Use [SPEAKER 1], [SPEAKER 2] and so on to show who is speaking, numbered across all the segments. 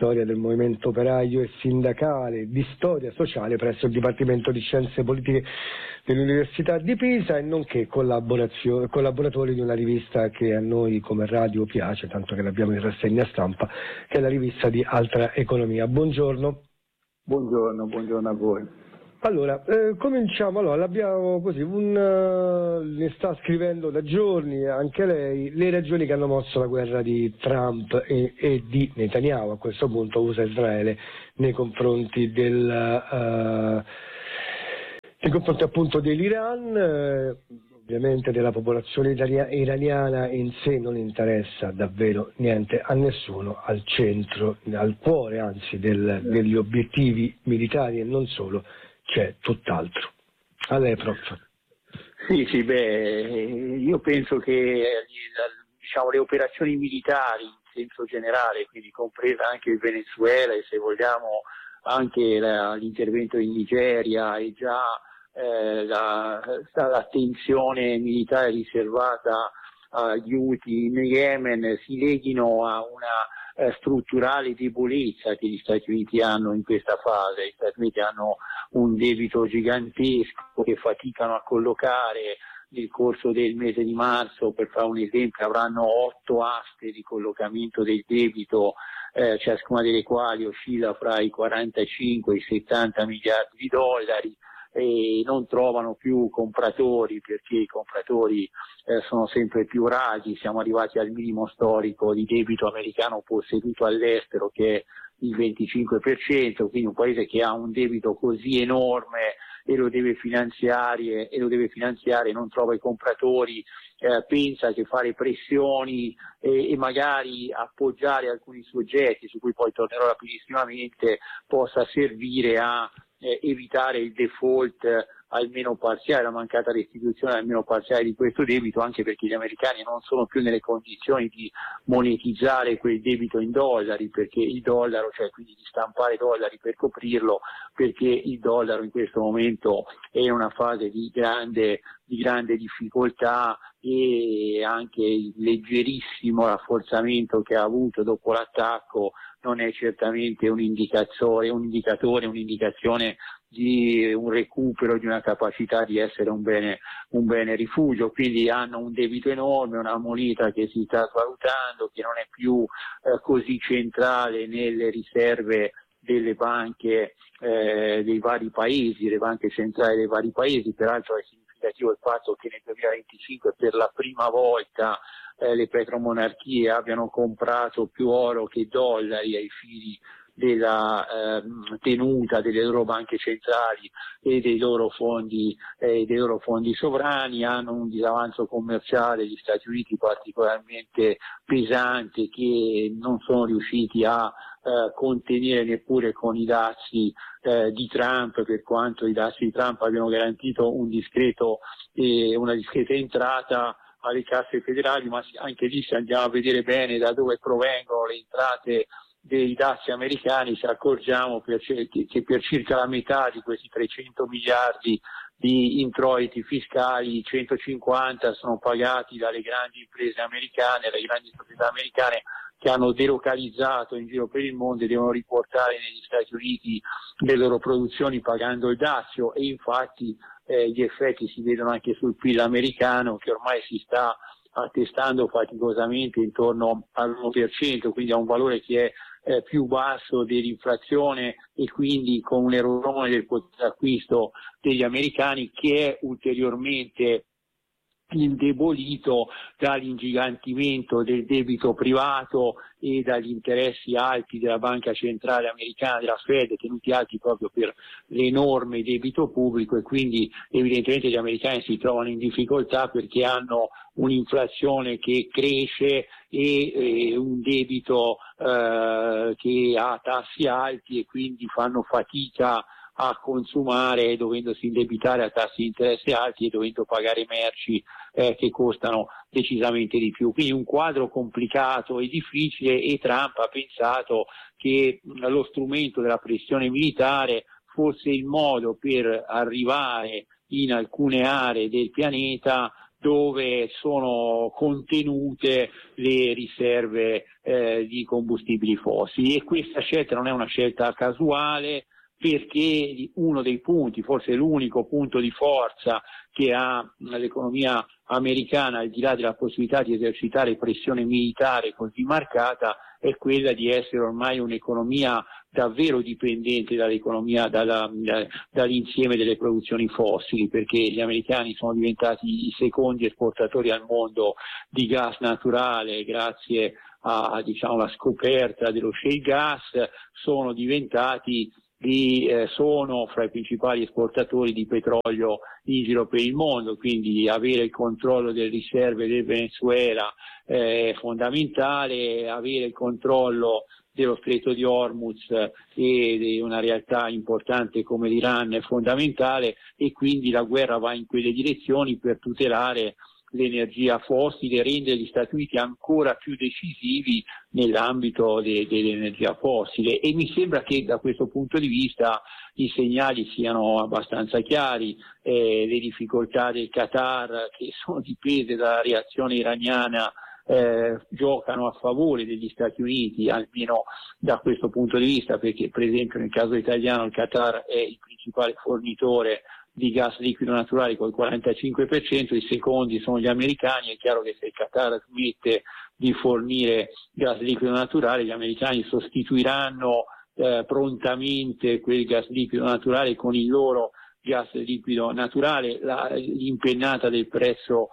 [SPEAKER 1] storia del movimento operaio e sindacale, di storia sociale presso il Dipartimento di Scienze Politiche dell'Università di Pisa e nonché collaboratori di una rivista che a noi come radio piace, tanto che l'abbiamo in rassegna stampa, che è la rivista di Altra Economia. Buongiorno.
[SPEAKER 2] Buongiorno a voi.
[SPEAKER 1] Allora, cominciamo. Allora, l'abbiamo così, ne sta scrivendo da giorni anche lei, le ragioni che hanno mosso la guerra di Trump e di Netanyahu, a questo punto USA Israele, nei confronti appunto dell'Iran. Ovviamente della popolazione iraniana in sé non interessa davvero niente a nessuno, al centro, al cuore anzi degli obiettivi militari e non solo, c'è tutt'altro. A lei, prof.
[SPEAKER 2] Sì, io penso che le operazioni militari in senso generale, quindi compresa anche il Venezuela e se vogliamo anche l'intervento in Nigeria e già l'attenzione militare riservata agli Houthi in Yemen si leghino a una strutturale debolezza che gli Stati Uniti hanno in questa fase. Gli Stati Uniti hanno un debito gigantesco che faticano a collocare. Nel corso del mese di marzo, per fare un esempio, avranno 8 aste di collocamento del debito, ciascuna delle quali oscilla fra i 45 e i 70 miliardi di dollari, e non trovano più compratori perché i compratori sono sempre più rari. Siamo arrivati al minimo storico di debito americano posseduto all'estero, che è il 25%, quindi un paese che ha un debito così enorme e lo deve finanziare non trova i compratori, pensa che fare pressioni e magari appoggiare alcuni soggetti, su cui poi tornerò rapidissimamente, possa servire a evitare il default almeno parziale, la mancata restituzione almeno parziale di questo debito, anche perché gli americani non sono più nelle condizioni di monetizzare quel debito in dollari, perché il dollaro, cioè quindi di stampare dollari per coprirlo, perché il dollaro in questo momento è in una fase di grande difficoltà, e anche il leggerissimo rafforzamento che ha avuto dopo l'attacco non è certamente un'indicazione di un recupero, di una capacità di essere un bene rifugio. Quindi hanno un debito enorme, una moneta che si sta svalutando, che non è più così centrale nelle riserve delle banche dei vari paesi, le banche centrali dei vari paesi. Peraltro è significativo il fatto che nel 2025 per la prima volta le petromonarchie abbiano comprato più oro che dollari ai fini della tenuta delle loro banche centrali e dei loro fondi sovrani. Hanno un disavanzo commerciale gli Stati Uniti particolarmente pesante, che non sono riusciti a contenere neppure con i dazi di Trump, per quanto i dazi di Trump abbiano garantito una discreta entrata alle casse federali, ma anche lì, se andiamo a vedere bene da dove provengono le entrate dei dazi americani, ci accorgiamo che per circa la metà di questi 300 miliardi di introiti fiscali, 150 sono pagati dalle grandi imprese americane, dalle grandi società americane che hanno delocalizzato in giro per il mondo e devono riportare negli Stati Uniti le loro produzioni pagando il dazio, e infatti gli effetti si vedono anche sul PIL americano, che ormai si sta attestando faticosamente intorno all'1%, quindi ha un valore che è più basso dell'inflazione, e quindi con un erosione del potere d'acquisto degli americani, che è ulteriormente indebolito dall'ingigantimento del debito privato e dagli interessi alti della Banca Centrale Americana, della Fed, tenuti alti proprio per l'enorme debito pubblico. E quindi evidentemente gli americani si trovano in difficoltà perché hanno un'inflazione che cresce e un debito che ha tassi alti, e quindi fanno fatica a consumare, dovendosi indebitare a tassi di interesse alti e dovendo pagare merci che costano decisamente di più. Quindi un quadro complicato e difficile, e Trump ha pensato che lo strumento della pressione militare fosse il modo per arrivare in alcune aree del pianeta dove sono contenute le riserve di combustibili fossili, e questa scelta non è una scelta casuale, perché uno dei punti, forse l'unico punto di forza che ha l'economia americana, al di là della possibilità di esercitare pressione militare così marcata, è quella di essere ormai un'economia davvero dipendente dall'insieme delle produzioni fossili, perché gli americani sono diventati i secondi esportatori al mondo di gas naturale grazie a la scoperta dello shale gas, sono fra i principali esportatori di petrolio in giro per il mondo, quindi avere il controllo delle riserve del Venezuela è fondamentale, avere il controllo dello stretto di Hormuz e di una realtà importante come l'Iran è fondamentale, e quindi la guerra va in quelle direzioni per tutelare l'energia fossile, rendere gli Stati Uniti ancora più decisivi nell'ambito dell'energia fossile, e mi sembra che da questo punto di vista i segnali siano abbastanza chiari. Le difficoltà del Qatar, che sono dipese dalla reazione iraniana, giocano a favore degli Stati Uniti, almeno da questo punto di vista, perché per esempio nel caso italiano il Qatar è il principale fornitore di gas liquido naturale col 45%, i secondi sono gli americani. È chiaro che se il Qatar smette di fornire gas liquido naturale, gli americani sostituiranno prontamente quel gas liquido naturale con il loro gas liquido naturale. L'impennata del prezzo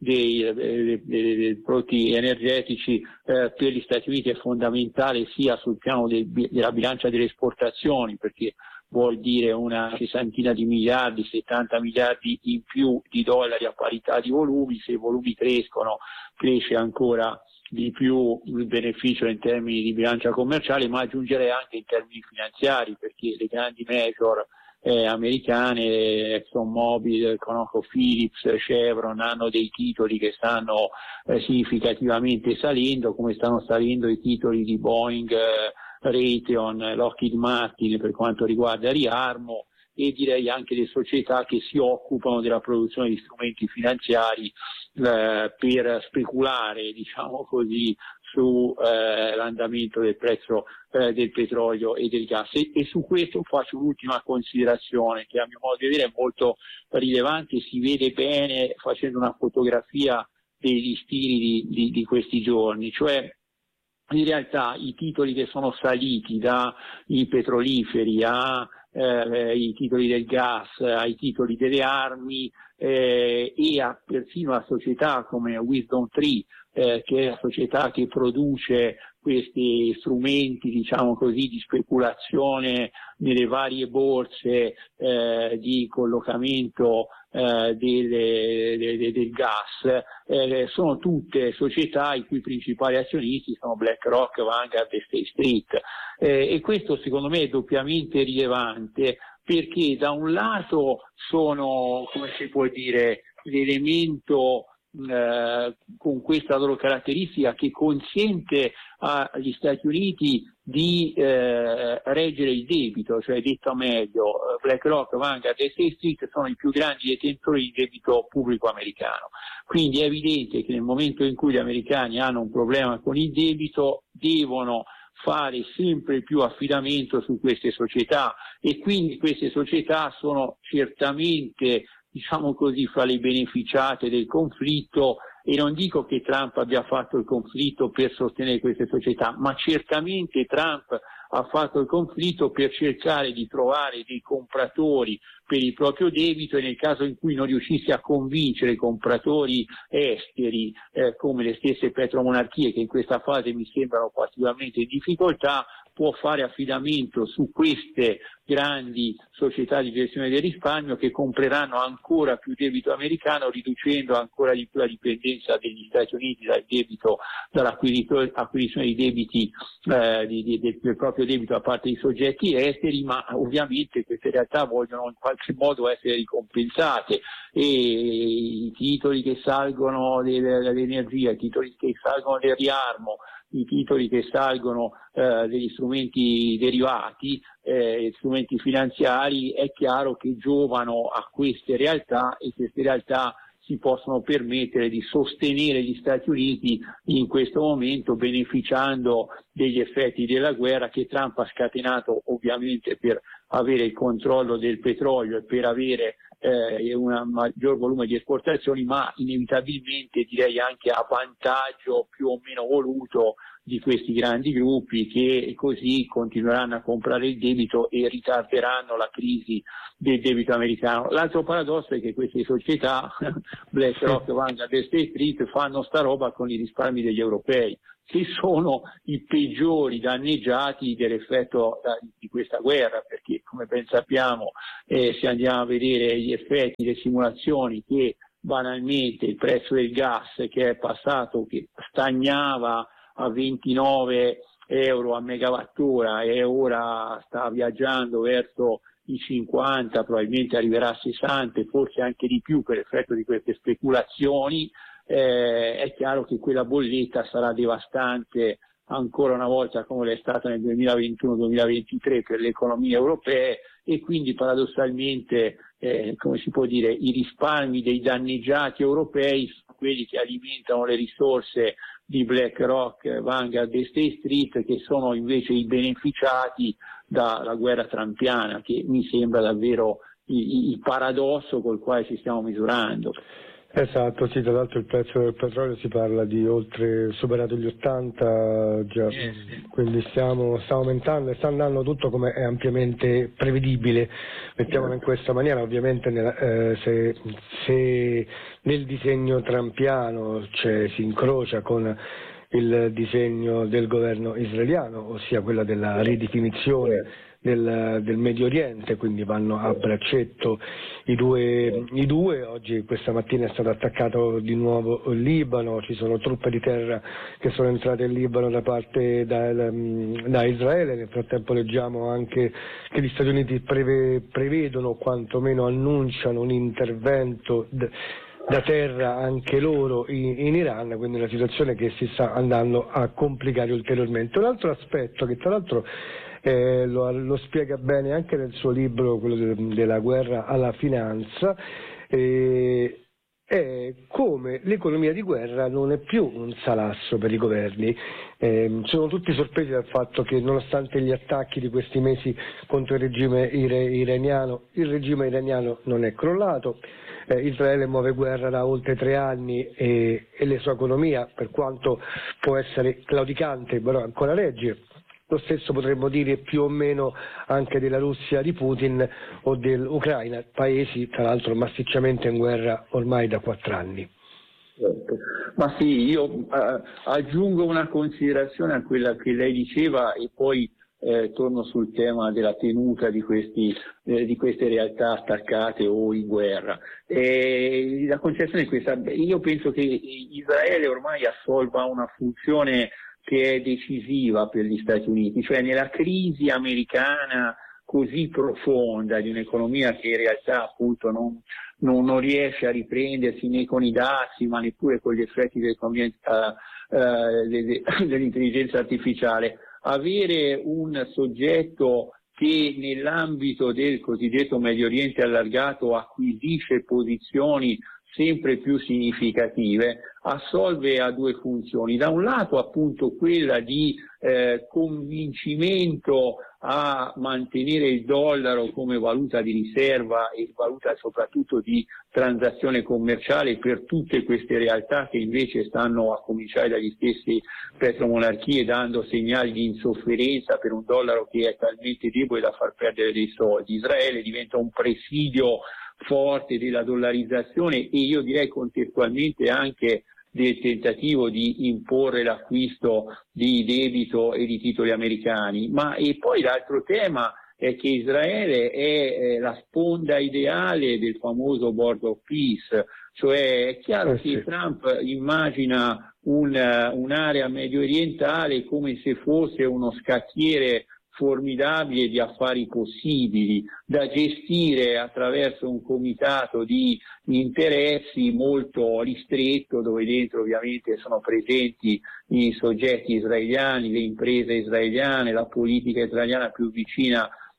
[SPEAKER 2] dei prodotti energetici per gli Stati Uniti è fondamentale sia sul piano della bilancia delle esportazioni, perché vuol dire una sessantina di miliardi, 70 miliardi in più di dollari a parità di volumi. Se i volumi crescono, cresce ancora di più il beneficio in termini di bilancia commerciale, ma aggiungerei anche in termini finanziari, perché le grandi major americane, ExxonMobil, ConocoPhillips, Chevron, hanno dei titoli che stanno significativamente salendo, come stanno salendo i titoli di Boeing, Raytheon, Lockheed Martin per quanto riguarda Riarmo, e direi anche le società che si occupano della produzione di strumenti finanziari per speculare, diciamo così, su l'andamento del prezzo del petrolio e del gas. E su questo faccio l'ultima considerazione, che a mio modo di vedere è molto rilevante, si vede bene facendo una fotografia dei listini di questi giorni, cioè in realtà i titoli che sono saliti dai petroliferi ai titoli del gas, ai titoli delle armi e persino a società come Wisdom Tree, che è la società che produce questi strumenti, diciamo così, di speculazione nelle varie borse di collocamento del gas, sono tutte società i cui principali azionisti sono BlackRock, Vanguard e State Street, e questo secondo me è doppiamente rilevante, perché da un lato sono, come si può dire, l'elemento con questa loro caratteristica che consente agli Stati Uniti di reggere il debito, cioè detto meglio, BlackRock, Vanguard e State Street sono i più grandi detentori di debito pubblico americano. Quindi è evidente che nel momento in cui gli americani hanno un problema con il debito devono fare sempre più affidamento su queste società, e quindi queste società sono certamente, diciamo così, fra le beneficiate del conflitto. E non dico che Trump abbia fatto il conflitto per sostenere queste società, ma certamente Trump ha fatto il conflitto per cercare di trovare dei compratori per il proprio debito, e nel caso in cui non riuscisse a convincere i compratori esteri come le stesse petromonarchie, che in questa fase mi sembrano particolarmente in difficoltà, può fare affidamento su queste grandi società di gestione del risparmio che compreranno ancora più debito americano, riducendo ancora di più la dipendenza degli Stati Uniti dal debito, dall'acquisizione di debiti del proprio debito da parte di soggetti esteri, ma ovviamente queste realtà vogliono in qualche modo essere ricompensate, e i titoli che salgono dell'energia, i titoli che salgono del riarmo, i titoli che salgono degli strumenti derivati, strumenti finanziari, è chiaro che giovano a queste realtà, e queste realtà si possono permettere di sostenere gli Stati Uniti in questo momento, beneficiando degli effetti della guerra che Trump ha scatenato ovviamente per avere il controllo del petrolio e per avere un maggior volume di esportazioni, ma inevitabilmente direi anche a vantaggio più o meno voluto di questi grandi gruppi, che così continueranno a comprare il debito e ritarderanno la crisi del debito americano. L'altro paradosso è che queste società, BlackRock, Vanguard e State Street, fanno sta roba con i risparmi degli europei, che sono i peggiori danneggiati dell'effetto di questa guerra, perché come ben sappiamo, se andiamo a vedere gli effetti, le simulazioni, che banalmente il prezzo del gas, che è passato, che stagnava a 29 euro a megawattora e ora sta viaggiando verso i 50, probabilmente arriverà a 60 e forse anche di più per effetto di queste speculazioni, è chiaro che quella bolletta sarà devastante ancora una volta, come è stata nel 2021-2023 per le economie europee, e quindi paradossalmente come si può dire, i risparmi dei danneggiati europei sono quelli che alimentano le risorse di BlackRock, Vanguard e State Street, che sono invece i beneficiati dalla guerra trampiana, che mi sembra davvero il paradosso col quale ci stiamo misurando.
[SPEAKER 1] Esatto, sì, tra l'altro il prezzo del petrolio si parla di oltre superato gli 80 già, quindi sta aumentando e sta andando tutto come è ampiamente prevedibile, mettiamolo in questa maniera. Ovviamente se nel disegno trampiano si incrocia con il disegno del governo israeliano, ossia quella della ridefinizione del Medio Oriente, quindi vanno a braccetto i due. Oggi, questa mattina, è stato attaccato di nuovo il Libano, ci sono truppe di terra che sono entrate in Libano da parte da Israele. Nel frattempo leggiamo anche che gli Stati Uniti prevedono, quantomeno annunciano, un intervento da terra anche loro in Iran, quindi una situazione che si sta andando a complicare ulteriormente. Un altro aspetto che tra l'altro lo spiega bene anche nel suo libro, quello della guerra alla finanza, è come l'economia di guerra non è più un salasso per i governi. Sono tutti sorpresi dal fatto che, nonostante gli attacchi di questi mesi contro il regime iraniano non è crollato. Israele muove guerra da oltre 3 anni e la sua economia, per quanto può essere claudicante, però ancora regge. Lo stesso potremmo dire più o meno anche della Russia di Putin o dell'Ucraina, paesi tra l'altro massicciamente in guerra ormai da 4 anni.
[SPEAKER 2] Ma sì, io aggiungo una considerazione a quella che lei diceva e poi torno sul tema della tenuta di queste realtà attaccate o in guerra. La considerazione è questa: io penso che Israele ormai assolva una funzione che è decisiva per gli Stati Uniti, cioè nella crisi americana così profonda di un'economia che in realtà appunto non riesce a riprendersi né con i dazi ma neppure con gli effetti dell'intelligenza artificiale. Avere un soggetto che nell'ambito del cosiddetto Medio Oriente allargato acquisisce posizioni sempre più significative assolve a 2 funzioni: da un lato appunto quella di convincimento a mantenere il dollaro come valuta di riserva e valuta soprattutto di transazione commerciale per tutte queste realtà che invece stanno, a cominciare dagli stessi petromonarchie, dando segnali di insofferenza per un dollaro che è talmente debole da far perdere dei soldi. Israele diventa un presidio forte della dollarizzazione e io direi contestualmente anche del tentativo di imporre l'acquisto di debito e di titoli americani. E poi l'altro tema è che Israele è la sponda ideale del famoso Board of Peace, cioè è chiaro che Trump immagina un'area medio orientale come se fosse uno scacchiere formidabile di affari possibili da gestire attraverso un comitato di interessi molto ristretto, dove dentro ovviamente sono presenti i soggetti israeliani, le imprese israeliane, la politica israeliana più vicina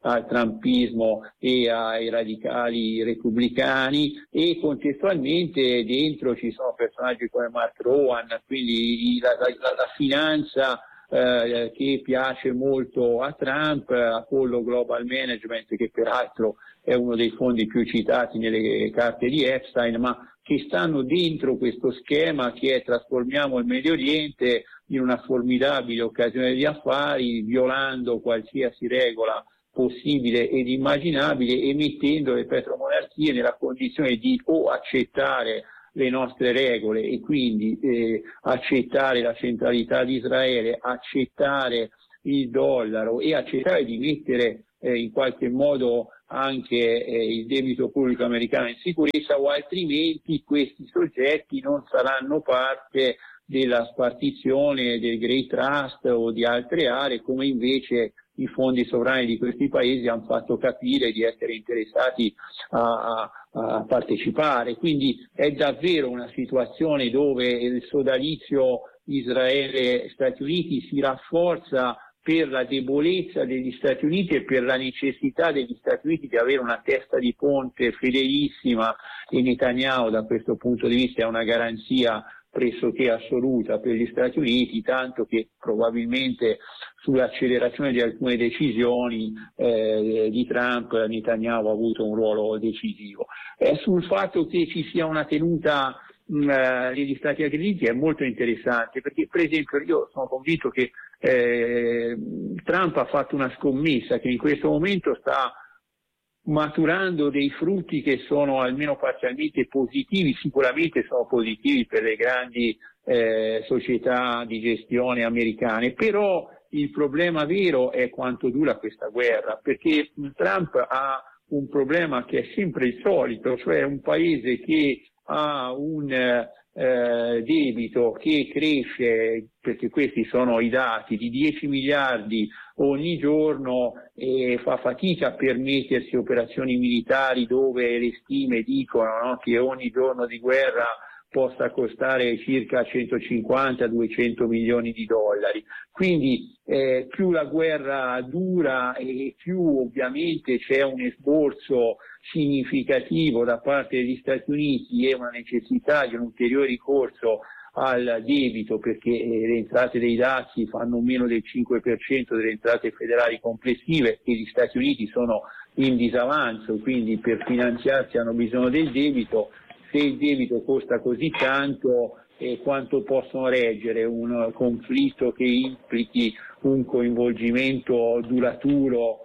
[SPEAKER 2] al trumpismo e ai radicali repubblicani, e contestualmente dentro ci sono personaggi come Mark Rowan, quindi la finanza che piace molto a Trump, Apollo Global Management, che peraltro è uno dei fondi più citati nelle carte di Epstein, ma che stanno dentro questo schema che è: trasformiamo il Medio Oriente in una formidabile occasione di affari, violando qualsiasi regola possibile ed immaginabile e mettendo le petromonarchie nella condizione di o accettare le nostre regole e quindi accettare la centralità di Israele, accettare il dollaro e accettare di mettere in qualche modo anche il debito pubblico americano in sicurezza, o altrimenti questi soggetti non saranno parte della spartizione del Great Trust o di altre aree, come invece i fondi sovrani di questi paesi hanno fatto capire di essere interessati a partecipare. Quindi è davvero una situazione dove il sodalizio Israele-Stati Uniti si rafforza per la debolezza degli Stati Uniti e per la necessità degli Stati Uniti di avere una testa di ponte fedelissima, e Netanyahu da questo punto di vista è una garanzia pressoché assoluta per gli Stati Uniti, tanto che probabilmente sull'accelerazione di alcune decisioni di Trump Netanyahu ha avuto un ruolo decisivo. Sul fatto che ci sia una tenuta degli Stati aggrediti è molto interessante, perché per esempio io sono convinto che Trump ha fatto una scommessa che in questo momento sta maturando dei frutti che sono almeno parzialmente positivi. Sicuramente sono positivi per le grandi società di gestione americane, però il problema vero è quanto dura questa guerra, perché Trump ha un problema che è sempre il solito, cioè un paese che ha un debito che cresce, perché questi sono i dati, di 10 miliardi ogni giorno, e fa fatica a permettersi operazioni militari dove le stime dicono che ogni giorno di guerra possa costare circa 150-200 milioni di dollari. Quindi più la guerra dura e più ovviamente c'è un esborso significativo da parte degli Stati Uniti e una necessità di un ulteriore ricorso al debito, perché le entrate dei dazi fanno meno del 5% delle entrate federali complessive e gli Stati Uniti sono in disavanzo, quindi per finanziarsi hanno bisogno del debito. Se il debito costa così tanto, quanto possono reggere un conflitto che implichi un coinvolgimento duraturo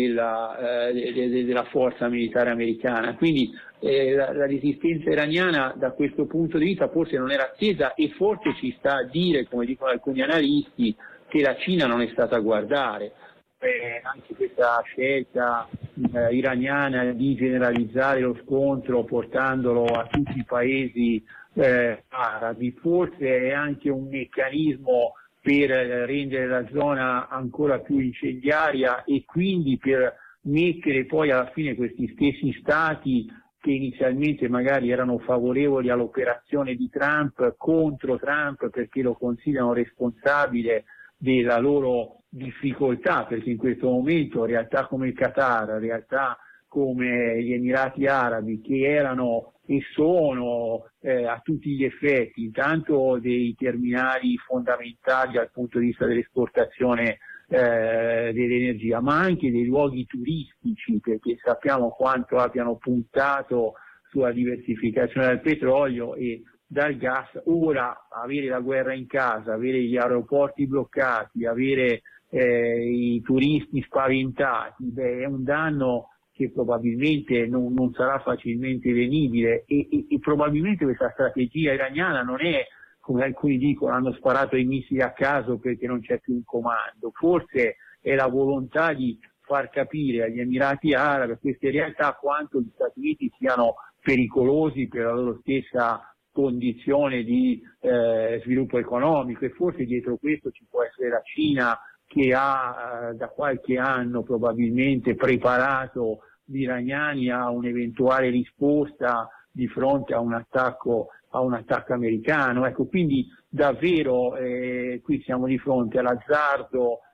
[SPEAKER 2] della forza militare americana? Quindi la resistenza iraniana da questo punto di vista forse non era attesa, e forse ci sta a dire, come dicono alcuni analisti, che la Cina non è stata a guardare. Anche questa scelta iraniana di generalizzare lo scontro portandolo a tutti i paesi arabi forse è anche un meccanismo per rendere la zona ancora più incendiaria, e quindi per mettere poi alla fine questi stessi stati che inizialmente magari erano favorevoli all'operazione di Trump contro Trump, perché lo considerano responsabile della loro difficoltà, perché in questo momento realtà come il Qatar, realtà come gli Emirati Arabi, che erano e sono a tutti gli effetti intanto dei terminali fondamentali dal punto di vista dell'esportazione dell'energia, ma anche dei luoghi turistici, perché sappiamo quanto abbiano puntato sulla diversificazione del petrolio e dal gas. Ora avere la guerra in casa, avere gli aeroporti bloccati, avere i turisti spaventati, è un danno che probabilmente non sarà facilmente venibile, e probabilmente questa strategia iraniana non è, come alcuni dicono, hanno sparato i missili a caso perché non c'è più un comando. Forse è la volontà di far capire agli Emirati Arabi, a queste realtà, quanto gli Stati Uniti siano pericolosi per la loro stessa condizione di sviluppo economico, e forse dietro questo ci può essere la Cina, che ha da qualche anno probabilmente preparato gli iraniani a un'eventuale risposta di fronte a un attacco americano. Ecco, quindi davvero qui siamo di fronte all'azzardo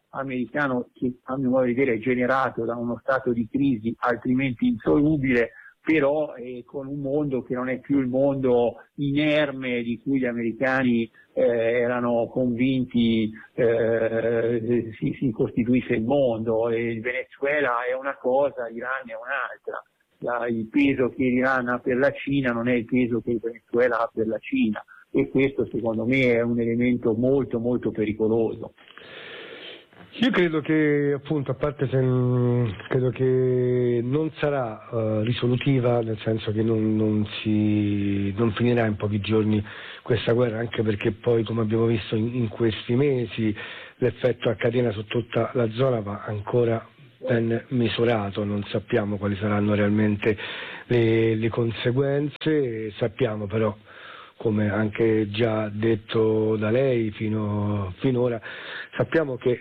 [SPEAKER 2] americano che a mio modo di vedere è generato da uno stato di crisi altrimenti insolubile, però con un mondo che non è più il mondo inerme di cui gli americani erano convinti si costituisse il mondo. E il Venezuela è una cosa, l'Iran è un'altra. Il peso che l'Iran ha per la Cina non è il peso che il Venezuela ha per la Cina, e questo secondo me è un elemento molto molto pericoloso.
[SPEAKER 1] Io credo che, appunto, a parte se credo che non sarà risolutiva, nel senso che non finirà in pochi giorni questa guerra, anche perché poi, come abbiamo visto in questi mesi, l'effetto a catena su tutta la zona va ancora ben misurato, non sappiamo quali saranno realmente le conseguenze, sappiamo però, come anche già detto da lei finora, sappiamo che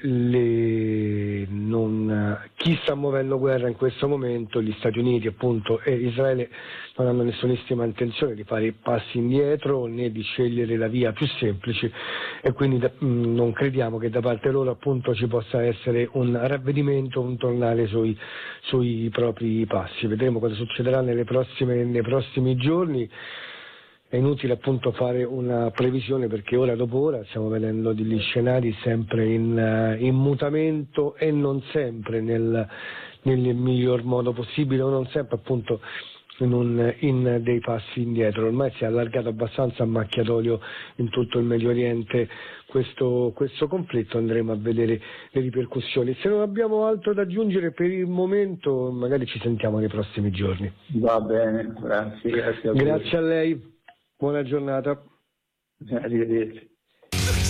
[SPEAKER 1] chi sta muovendo guerra in questo momento, gli Stati Uniti appunto e Israele, non hanno nessunissima intenzione di fare passi indietro né di scegliere la via più semplice, e quindi non crediamo che da parte loro appunto ci possa essere un ravvedimento, un tornare sui propri passi. Vedremo cosa succederà nei prossimi giorni. È inutile appunto fare una previsione, perché ora dopo ora stiamo vedendo degli scenari sempre in mutamento, e non sempre nel miglior modo possibile, o non sempre appunto in dei passi indietro. Ormai si è allargato abbastanza a macchia d'olio in tutto il Medio Oriente questo conflitto, andremo a vedere le ripercussioni. Se non abbiamo altro da aggiungere per il momento, magari ci sentiamo nei prossimi giorni.
[SPEAKER 2] Va bene, grazie a voi.
[SPEAKER 1] Grazie a lei. Buona giornata.
[SPEAKER 2] Arrivederci.